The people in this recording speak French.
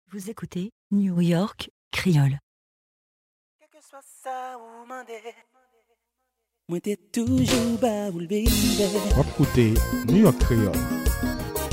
Vous écoutez New York Creole. Quel que soit ça ou mandé, moi t'es toujours bas ou le baby. Écoutez New York Creole.